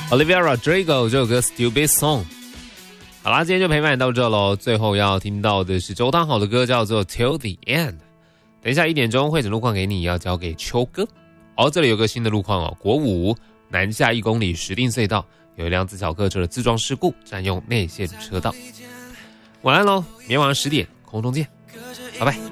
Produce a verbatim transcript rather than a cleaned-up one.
Olivia Rodrigo 这首歌 Stupid Song。 好啦，今天就陪伴你到这咯。最后要听到的是周汤豪的歌，叫做 Till the End。 等一下一点钟会整路况给你，要交给秋哥。哦，这里有个新的路况哦，国五南下一公里石碇隧道有一辆自小客车的自撞事故，占用内线车道。晚安咯，明天晚上十点空中见，拜拜。